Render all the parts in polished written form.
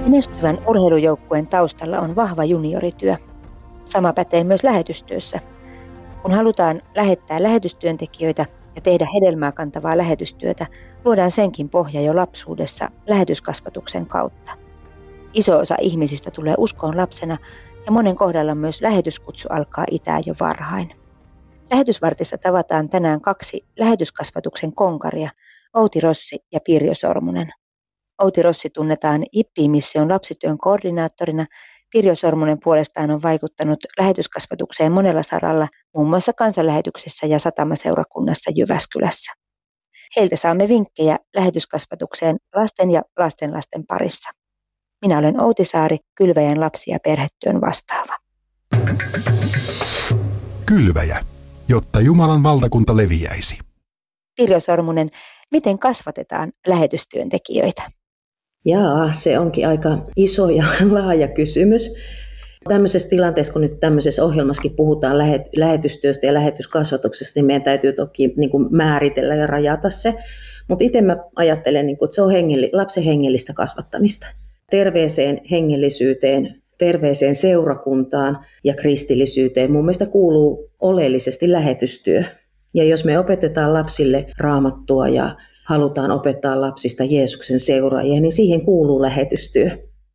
Menestyvän urheilujoukkueen taustalla on vahva juniorityö. Sama pätee myös lähetystyössä. Kun halutaan lähettää lähetystyöntekijöitä ja tehdä hedelmää kantavaa lähetystyötä, luodaan senkin pohja jo lapsuudessa lähetyskasvatuksen kautta. Iso osa ihmisistä tulee uskoon lapsena ja monen kohdalla myös lähetyskutsu alkaa itää jo varhain. Lähetysvartissa tavataan tänään 2 lähetyskasvatuksen konkaria, Outi Rossi ja Pirjo Sormunen. Outi Rossi tunnetaan IPPI-mission lapsityön koordinaattorina. Pirjo Sormunen puolestaan on vaikuttanut lähetyskasvatukseen monella saralla, muun muassa kansanlähetyksessä ja satamaseurakunnassa Jyväskylässä. Heiltä saamme vinkkejä lähetyskasvatukseen lasten ja lastenlasten parissa. Minä olen Outi Saari, Kylväjän lapsi- ja perhetyön vastaava. Kylväjä, jotta Jumalan valtakunta leviäisi. Pirjo Sormunen, miten kasvatetaan lähetystyöntekijöitä? Se onkin aika iso ja laaja kysymys. Tämmöisessä tilanteessa, kun nyt tämmöisessä ohjelmassakin puhutaan lähetystyöstä ja lähetyskasvatuksesta, niin meidän täytyy toki määritellä ja rajata se. Mutta itse mä ajattelen, että se on lapsen hengellistä kasvattamista. Terveeseen hengellisyyteen, terveeseen seurakuntaan ja kristillisyyteen mun mielestä kuuluu oleellisesti lähetystyö. Ja jos me opetetaan lapsille Raamattua ja halutaan opettaa lapsista Jeesuksen seuraajia, niin siihen kuuluu lähetystyö.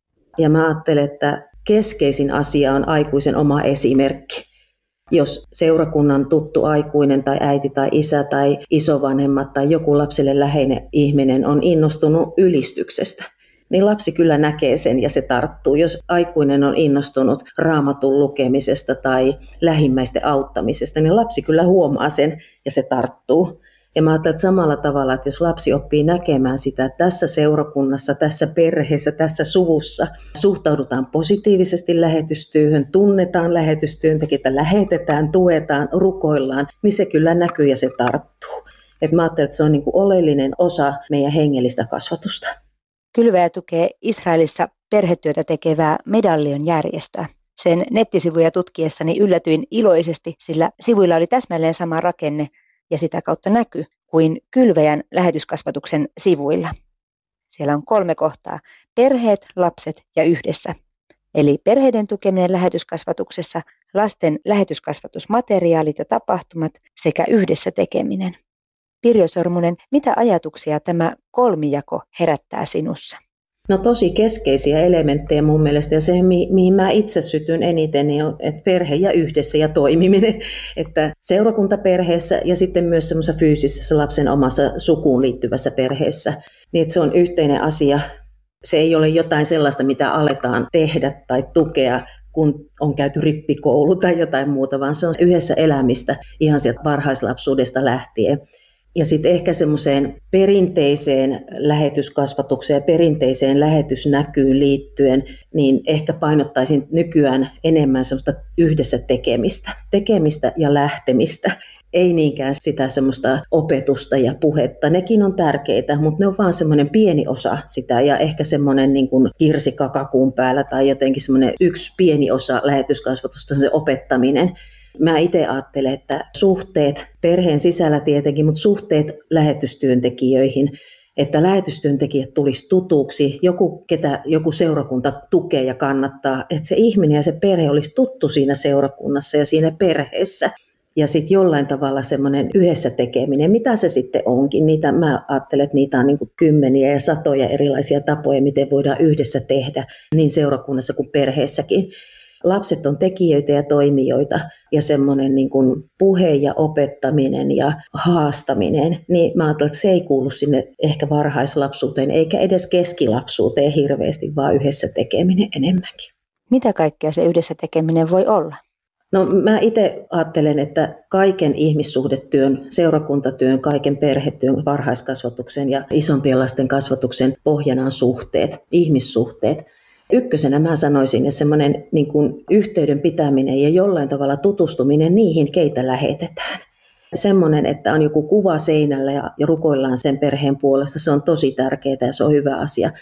Ja mä ajattelen, että keskeisin asia on aikuisen oma esimerkki. Jos seurakunnan tuttu aikuinen tai äiti tai isä tai isovanhemmat tai joku lapselle läheinen ihminen on innostunut ylistyksestä, niin lapsi kyllä näkee sen ja se tarttuu. Jos aikuinen on innostunut Raamatun lukemisesta tai lähimmäisten auttamisesta, niin lapsi kyllä huomaa sen ja se tarttuu. Ja mä ajattelen, että samalla tavalla, että jos lapsi oppii näkemään sitä, että tässä seurakunnassa, tässä perheessä, tässä suvussa suhtaudutaan positiivisesti lähetystyöhön, tunnetaan lähetystyöntekijöitä, lähetetään, tuetaan, rukoillaan, niin se kyllä näkyy ja se tarttuu. Et mä ajattelen, että se on oleellinen osa meidän hengellistä kasvatusta. Kylväjä tukee Israelissa perhetyötä tekevää Medallion järjestöä. Sen nettisivuja tutkiessani yllätyin iloisesti, sillä sivuilla oli täsmälleen sama rakenne ja sitä kautta näky kuin Kylväjän lähetyskasvatuksen sivuilla. Siellä on 3 kohtaa: perheet, lapset ja yhdessä. Eli perheiden tukeminen lähetyskasvatuksessa, lasten lähetyskasvatusmateriaalit ja tapahtumat sekä yhdessä tekeminen. Pirjo Sormunen, mitä ajatuksia tämä kolmijako herättää sinussa? No tosi keskeisiä elementtejä mun mielestä, ja se mihin mä itse sytyn eniten, niin on että perhe ja yhdessä ja toimiminen. Että seurakuntaperheessä ja sitten myös semmoisessa fyysisessä lapsen omassa sukuun liittyvässä perheessä, niin että se on yhteinen asia. Se ei ole jotain sellaista, mitä aletaan tehdä tai tukea, kun on käyty rippikoulu tai jotain muuta, vaan se on yhdessä elämistä ihan sieltä varhaislapsuudesta lähtien. Ja sitten ehkä semmoiseen perinteiseen lähetyskasvatukseen ja perinteiseen lähetysnäkyyn liittyen, niin ehkä painottaisin nykyään enemmän semmoista yhdessä tekemistä ja lähtemistä. Ei niinkään sitä semmoista opetusta ja puhetta. Nekin on tärkeitä, mutta ne on vaan semmoinen pieni osa sitä ja ehkä semmoinen niin kuin kirsikka kakun päällä tai jotenkin semmoinen yksi pieni osa lähetyskasvatusta, se opettaminen. Mä itse ajattelen, että suhteet perheen sisällä tietenkin, mutta suhteet lähetystyöntekijöihin, että lähetystyöntekijät tulisi tutuksi, ketä joku seurakunta tukee ja kannattaa, että se ihminen ja se perhe olisi tuttu siinä seurakunnassa ja siinä perheessä. Ja sitten jollain tavalla semmoinen yhdessä tekeminen, mitä se sitten onkin, mä ajattelen, että niitä on niin kuin kymmeniä ja satoja erilaisia tapoja, miten voidaan yhdessä tehdä niin seurakunnassa kuin perheessäkin. Lapset on tekijöitä ja toimijoita ja semmoinen niin kuin puhe ja opettaminen ja haastaminen, niin mä ajattelen, että se ei kuulu sinne ehkä varhaislapsuuteen eikä edes keskilapsuuteen hirveästi, vaan yhdessä tekeminen enemmänkin. Mitä kaikkea se yhdessä tekeminen voi olla? No mä itse ajattelen, että kaiken ihmissuhdetyön, seurakuntatyön, kaiken perhetyön, varhaiskasvatuksen ja isompien lasten kasvatuksen pohjana on suhteet, ihmissuhteet. Ykkösenä mä sanoisin, että semmoinen niin kuin yhteyden pitäminen ja jollain tavalla tutustuminen niihin, keitä lähetetään. Semmoinen, että on joku kuva seinällä ja rukoillaan sen perheen puolesta, se on tosi tärkeää ja se on hyvä asia.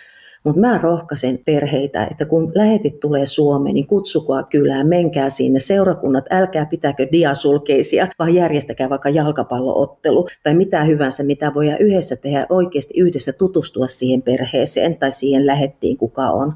Mutta mä rohkaisen perheitä, että kun lähetit tulee Suomeen, niin kutsukaa kylään, menkää sinne seurakunnat, älkää pitäkö diasulkeisia, vaan järjestäkää vaikka jalkapalloottelu tai mitä hyvänsä, mitä voidaan yhdessä tehdä, oikeasti yhdessä tutustua siihen perheeseen tai siihen lähettiin, kuka on.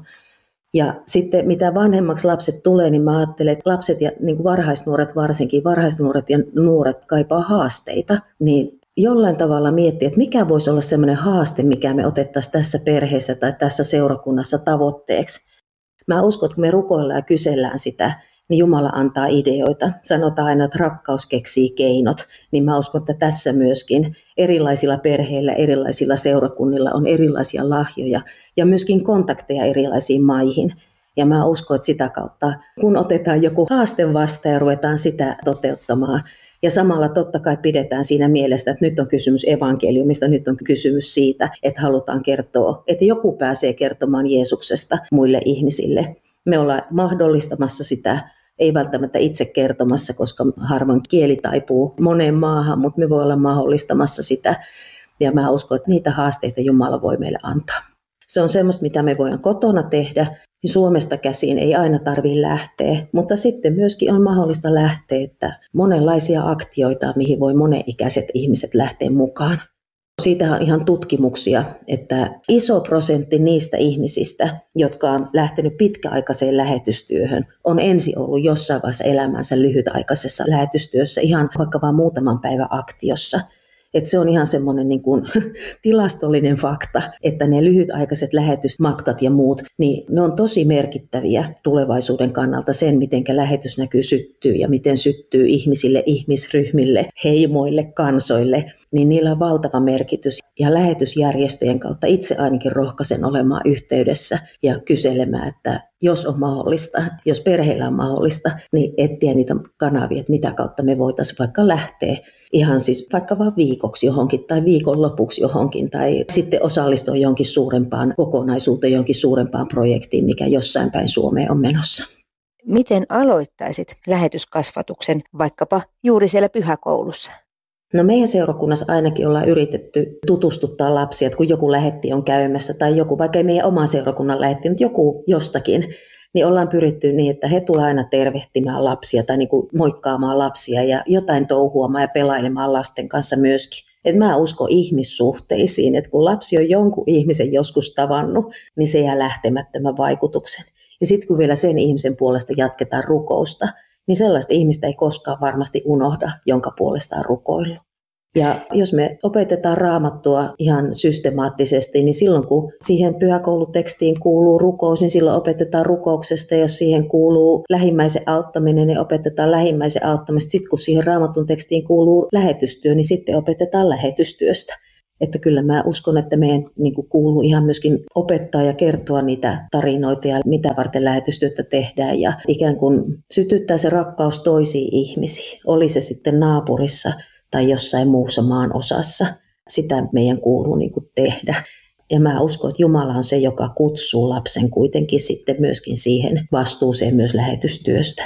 Ja sitten mitä vanhemmaksi lapset tulee, niin mä ajattelen, että lapset ja niin kuin varhaisnuoret varsinkin, varhaisnuoret ja nuoret kaipaa haasteita, niin jollain tavalla miettiä, että mikä voisi olla sellainen haaste, mikä me otettaisiin tässä perheessä tai tässä seurakunnassa tavoitteeksi. Mä uskon, että kun me rukoillaan ja kysellään sitä, niin Jumala antaa ideoita. Sanotaan aina, että rakkaus keksii keinot, niin mä uskon, että tässä myöskin erilaisilla perheillä, erilaisilla seurakunnilla on erilaisia lahjoja ja myöskin kontakteja erilaisiin maihin. Ja mä uskon, että sitä kautta, kun otetaan joku haaste vastaan ja ruvetaan sitä toteuttamaan, ja samalla totta kai pidetään siinä mielessä, että nyt on kysymys evankeliumista, nyt on kysymys siitä, että halutaan kertoa, että joku pääsee kertomaan Jeesuksesta muille ihmisille. Me ollaan mahdollistamassa sitä, ei välttämättä itse kertomassa, koska harvoin kieli taipuu moneen maahan, mutta me voi olla mahdollistamassa sitä. Ja mä uskon, että niitä haasteita Jumala voi meille antaa. Se on semmoista, mitä me voidaan kotona tehdä. Suomesta käsiin ei aina tarvitse lähteä, mutta sitten myöskin on mahdollista lähteä, että monenlaisia aktioita, mihin voi monenikäiset ihmiset lähteä mukaan. Siitä on ihan tutkimuksia, että iso prosentti niistä ihmisistä, jotka on lähtenyt pitkäaikaiseen lähetystyöhön, on ensin ollut jossain vaiheessa elämänsä lyhytaikaisessa lähetystyössä, ihan vaikka vain muutaman päivän aktiossa. Että se on ihan semmoinen niin kuin tilastollinen fakta, että ne lyhytaikaiset lähetysmatkat ja muut, niin ne on tosi merkittäviä tulevaisuuden kannalta sen, miten lähetysnäky syttyy ja miten syttyy ihmisille, ihmisryhmille, heimoille, kansoille, niin niillä on valtava merkitys. Ja lähetysjärjestöjen kautta itse ainakin rohkaisen olemaan yhteydessä ja kyselemään, että jos on mahdollista, jos perheillä on mahdollista, niin etsiä niitä kanavia, että mitä kautta me voitaisiin vaikka lähteä ihan siis vaikka vaan viikoksi johonkin tai viikonlopuksi johonkin tai sitten osallistua jonkin suurempaan kokonaisuuteen, jonkin suurempaan projektiin, mikä jossain päin Suomeen on menossa. Miten aloittaisit lähetyskasvatuksen vaikkapa juuri siellä pyhäkoulussa? No meidän seurakunnassa ainakin ollaan yritetty tutustuttaa lapsia, että kun joku lähetti on käymässä tai joku, vaikka ei meidän oma seurakunnan lähetti, mutta joku jostakin, niin ollaan pyritty niin, että he tulevat aina tervehtimään lapsia tai niin kuin moikkaamaan lapsia ja jotain touhuamaan ja pelailemaan lasten kanssa myöskin. Et mä uskon ihmissuhteisiin, että kun lapsi on jonkun ihmisen joskus tavannut, niin se jää lähtemättömän vaikutuksen. Ja sitten kun vielä sen ihmisen puolesta jatketaan rukousta, niin sellaista ihmistä ei koskaan varmasti unohda, jonka puolesta on rukoillut. Ja jos me opetetaan Raamattua ihan systemaattisesti, niin silloin kun siihen pyhäkoulutekstiin kuuluu rukous, niin silloin opetetaan rukouksesta. Jos siihen kuuluu lähimmäisen auttaminen, niin opetetaan lähimmäisen auttamista. Sitten kun siihen Raamatun tekstiin kuuluu lähetystyö, niin sitten opetetaan lähetystyöstä. Että kyllä mä uskon, että meidän kuuluu ihan myöskin opettaa ja kertoa niitä tarinoita ja mitä varten lähetystyötä tehdään. Ja ikään kuin sytyttää se rakkaus toisiin ihmisiin, oli se sitten naapurissa tai jossain muussa maan osassa. Sitä meidän kuuluu tehdä. Ja mä uskon, että Jumala on se, joka kutsuu lapsen kuitenkin sitten myöskin siihen vastuuseen myös lähetystyöstä.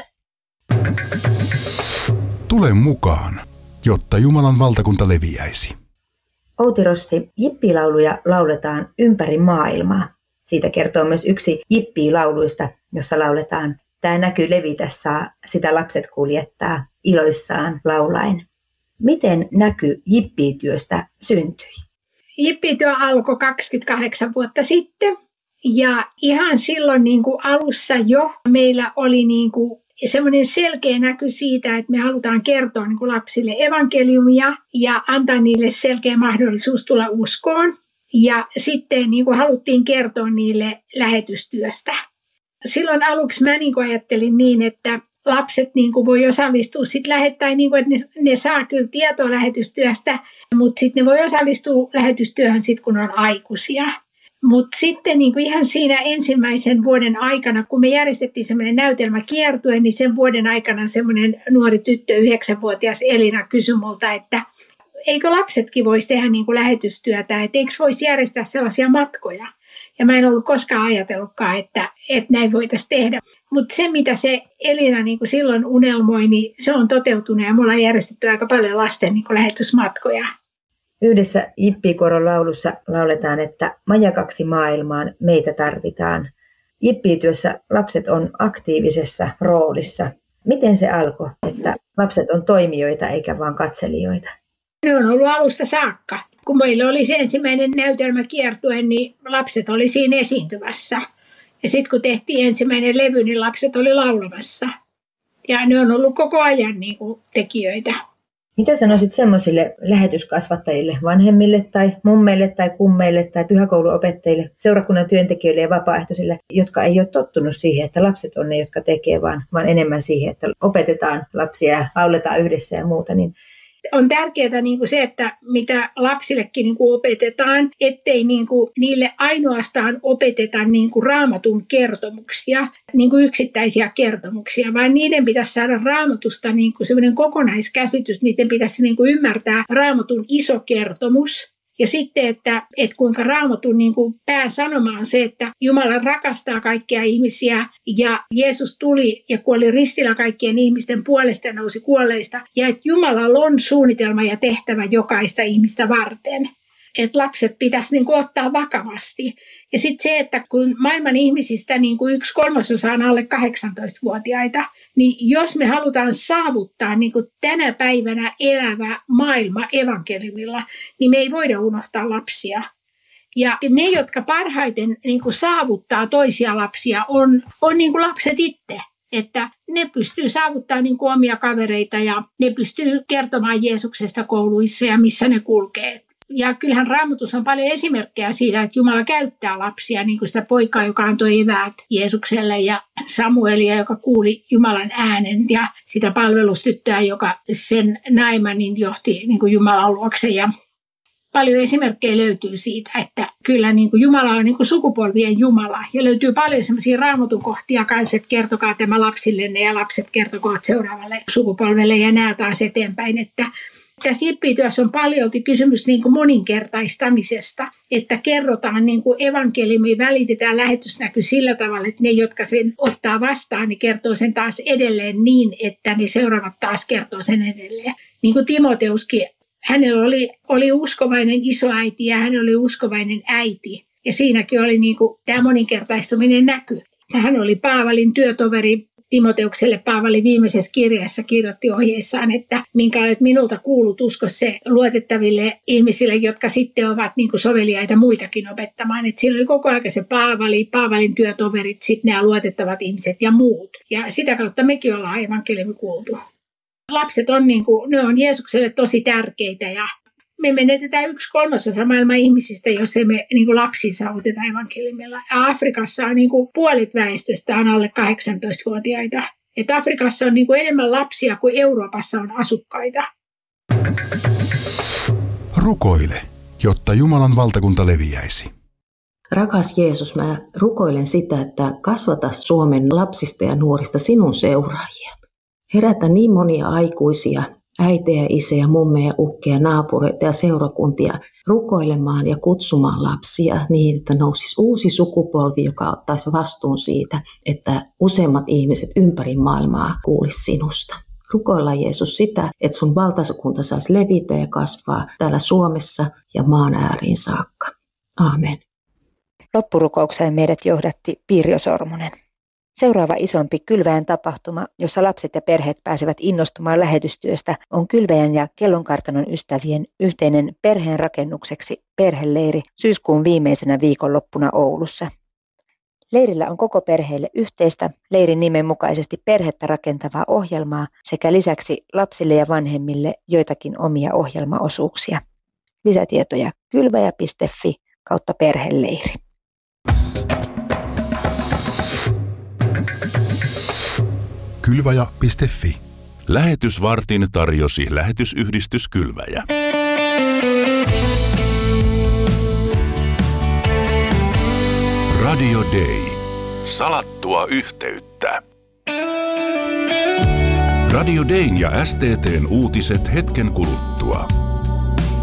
Tule mukaan, jotta Jumalan valtakunta leviäisi. Outi Rossi, jippilauluja lauletaan ympäri maailmaa. Siitä kertoo myös yksi jippilauluista, jossa lauletaan: "Tää näky levitä saa, sitä lapset kuljettaa, iloissaan laulaen." Miten näky jippityöstä syntyi? Jippityö alkoi 28 vuotta sitten ja ihan silloin alussa jo meillä oli semmoinen selkeä näky siitä, että me halutaan kertoa lapsille evankeliumia ja antaa niille selkeä mahdollisuus tulla uskoon. Ja sitten haluttiin kertoa niille lähetystyöstä. Silloin aluksi mä ajattelin niin, että lapset voi osallistua sitten lähettäen, että ne saa kyllä tietoa lähetystyöstä, mutta sitten ne voi osallistua lähetystyöhön sitten, kun on aikuisia. Mutta sitten ihan siinä ensimmäisen vuoden aikana, kun me järjestettiin semmoinen näytelmäkiertue, niin sen vuoden aikana semmoinen nuori tyttö, 9-vuotias Elina, kysyi multa, että eikö lapsetkin voisi tehdä lähetystyötä, että eikö voisi järjestää sellaisia matkoja. Ja mä en ollut koskaan ajatellutkaan, että näin voitaisiin tehdä. Mutta se, mitä se Elina silloin unelmoi, niin se on toteutunut ja me ollaan järjestetty aika paljon lasten lähetysmatkoja. Yhdessä Jippi-koron laulussa lauletaan, että majakaksi maailmaan meitä tarvitaan. Jippi-työssä lapset on aktiivisessa roolissa. Miten se alkoi, että lapset on toimijoita eikä vain katselijoita? Ne on ollut alusta saakka. Kun meillä oli se ensimmäinen näytelmäkiertue, niin lapset oli siinä esiintymässä. Ja sitten kun tehtiin ensimmäinen levy, niin lapset oli laulamassa. Ja ne on ollut koko ajan niin kuin tekijöitä. Mitä sanoisit semmoisille lähetyskasvattajille, vanhemmille tai mummeille tai kummeille tai pyhäkouluopettajille, seurakunnan työntekijöille ja vapaaehtoisille, jotka ei ole tottunut siihen, että lapset on ne, jotka tekee, vaan enemmän siihen, että opetetaan lapsia ja lauletaan yhdessä ja muuta, niin on tärkeää niin kuin se, että mitä lapsillekin niin kuin opetetaan, ettei niin kuin niille ainoastaan opeteta niin kuin Raamatun kertomuksia, niin kuin yksittäisiä kertomuksia, vaan niiden pitäisi saada Raamatusta niin kuin sellainen kokonaiskäsitys, niiden pitäisi niin kuin ymmärtää Raamatun iso kertomus. Ja sitten, että kuinka Raamatun niin kuin pääsanoma on se, että Jumala rakastaa kaikkia ihmisiä ja Jeesus tuli ja kuoli ristillä kaikkien ihmisten puolesta ja nousi kuolleista. Ja että Jumalalla on suunnitelma ja tehtävä jokaista ihmistä varten. Että lapset pitäisi niin kuin ottaa vakavasti. Ja sitten se, että kun maailman ihmisistä niin kuin 1/3 on alle 18-vuotiaita, niin jos me halutaan saavuttaa niin kuin tänä päivänä elävä maailma evankeliumilla, niin me ei voida unohtaa lapsia. Ja ne, jotka parhaiten niin kuin saavuttaa toisia lapsia, on niin kuin lapset itse. Että ne pystyy saavuttamaan niin kuin omia kavereita ja ne pystyy kertomaan Jeesuksesta kouluissa ja missä ne kulkee. Ja kyllähän Raamatussa on paljon esimerkkejä siitä, että Jumala käyttää lapsia, niin kuin sitä poikaa, joka antoi eväät Jeesukselle ja Samuelia, joka kuuli Jumalan äänen ja sitä palvelustyttöä, joka sen Naamanin johti niin kuin Jumalan luokse. Ja paljon esimerkkejä löytyy siitä, että kyllä niin kuin Jumala on niin kuin sukupolvien Jumala. Ja löytyy paljon sellaisia Raamatun kohtia kanssa, että kertokaa tämä lapsillenne ja lapset kertokoot seuraavalle sukupolvelle ja nämä taas eteenpäin, että tässä Jippi-työssä on paljolti kysymys niin kuin moninkertaistamisesta, että kerrotaan niin kuin evankeliumia, välitetään lähetysnäky sillä tavalla, että ne, jotka sen ottaa vastaan, niin kertoo sen taas edelleen niin, että ne seuraavat taas kertoo sen edelleen. Niin kuin Timoteuskin, hänellä oli uskovainen isoäiti ja hän oli uskovainen äiti. Ja siinäkin oli niin kuin tämä moninkertaistuminen näky. Hän oli Paavalin työtoveri. Timoteukselle Paavali viimeisessä kirjassa kirjoitti ohjeissaan, että minkä olet minulta kuullut, usko se luotettaville ihmisille, jotka sitten ovat niin kuin soveliaita muitakin opettamaan. Että siinä oli koko ajan se Paavalin työtoverit, sitten nämä luotettavat ihmiset ja muut. Ja sitä kautta mekin ollaan evankeliumi kuultu. Lapset on, niin kuin, ne on Jeesukselle tosi tärkeitä ja me menetetään 1/3 maailman ihmisistä, jos emme niin kuin lapsia saavuteta evankeliumilla. Afrikassa on niin kuin puolet väestöstä on alle 18-vuotiaita. Et Afrikassa on niin kuin enemmän lapsia kuin Euroopassa on asukkaita. Rukoile, jotta Jumalan valtakunta leviäisi. Rakas Jeesus, mä rukoilen sitä, että kasvata Suomen lapsista ja nuorista sinun seuraajia. Herätä niin monia aikuisia, äitejä, isejä, mummeja, ukkeja, naapureita ja seurakuntia rukoilemaan ja kutsumaan lapsia niin, että nousisi uusi sukupolvi, joka ottaisi vastuun siitä, että useimmat ihmiset ympäri maailmaa kuulisi sinusta. Rukoillaan Jeesus sitä, että sun valtakunta saisi levitä ja kasvaa täällä Suomessa ja maan ääriin saakka. Aamen. Loppurukoukseen meidät johdatti Pirjo Sormunen. Seuraava isompi kylväjän tapahtuma, jossa lapset ja perheet pääsevät innostumaan lähetystyöstä, on kylväjän ja kellonkartanon ystävien yhteinen perheen rakennukseksi perheleiri syyskuun viimeisenä viikonloppuna Oulussa. Leirillä on koko perheelle yhteistä, leirin nimen mukaisesti perhettä rakentavaa ohjelmaa sekä lisäksi lapsille ja vanhemmille joitakin omia ohjelmaosuuksia. Lisätietoja kylväjä.fi/perheleiri. Kylväjä.fi. Lähetysvartin tarjosi lähetysyhdistys Kylväjä. Radio Day. Salattua yhteyttä. Radio Dayn ja STT:n uutiset hetken kuluttua.